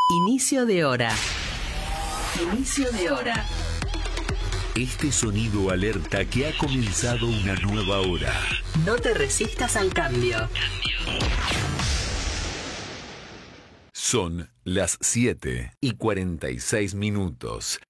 Inicio de hora. Inicio de hora. Este sonido alerta que ha comenzado una nueva hora. No te resistas al cambio. Son las 7:46.